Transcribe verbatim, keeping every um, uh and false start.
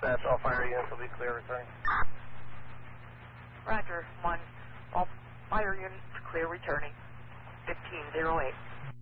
That's all fire units will be clear returning. Roger, one. All fire units clear returning. fifteen oh eight.